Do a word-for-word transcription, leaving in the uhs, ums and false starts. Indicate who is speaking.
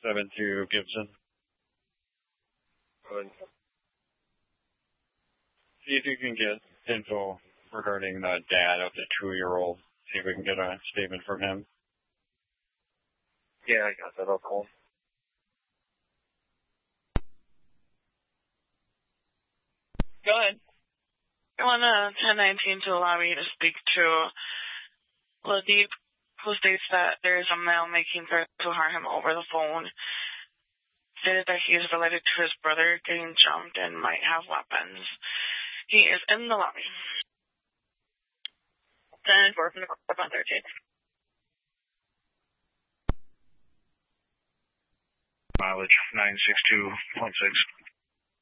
Speaker 1: seven two Gibson.
Speaker 2: Good.
Speaker 1: See if you can get info regarding the dad of the two-year-old. See if we can get a statement from him.
Speaker 2: Yeah, I got that. I'll call him.
Speaker 3: Go ahead. I want uh, ten nineteen to allow me to speak to Ladeep, who states that there is a male making threats to harm him over the phone. Stated that he is related to his brother getting jumped and might have weapons. He is in the lobby. ten four from the court on thirteen.
Speaker 2: Mileage nine six two point six.